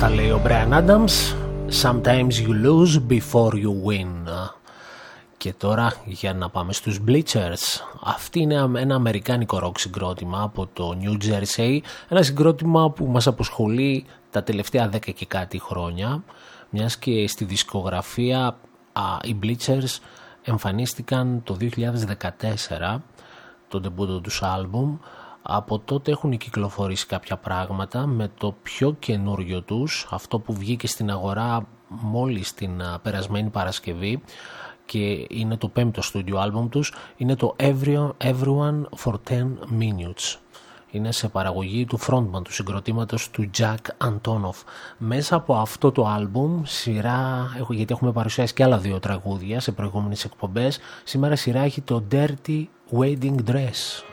τα λέει ο Bryan Adams. Sometimes you lose before you win. Και τώρα για να πάμε στους Bleachers. Αυτή είναι ένα αμερικάνικο rock συγκρότημα από το New Jersey. Ένα συγκρότημα που μας απασχολεί τα τελευταία 10 και κάτι χρόνια, μιας και στη δισκογραφία οι Bleachers εμφανίστηκαν το 2014, το ντεμπούτο τους άλμπουμ. Από τότε έχουν κυκλοφορήσει κάποια πράγματα, με το πιο καινούριο τους, αυτό που βγήκε στην αγορά μόλις την περασμένη Παρασκευή και είναι το 5ο στούντιο άλμπουμ τους, είναι το Everyone for 10 Minutes. Είναι σε παραγωγή του frontman του συγκροτήματος του Jack Antonoff. Μέσα από αυτό το άλμπουμ σειρά, γιατί έχουμε παρουσιάσει και άλλα 2 τραγούδια σε προηγούμενες εκπομπές, σήμερα σειρά έχει το Dirty Wedding Dress.